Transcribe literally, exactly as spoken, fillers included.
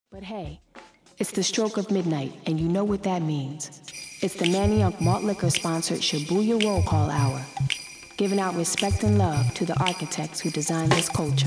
But hey, it's the stroke of midnight, and you know what that means. It's the Manayunk Malt Liquor sponsored Shibuya Roll Call Hour, giving out respect and love to the architects who designed this culture.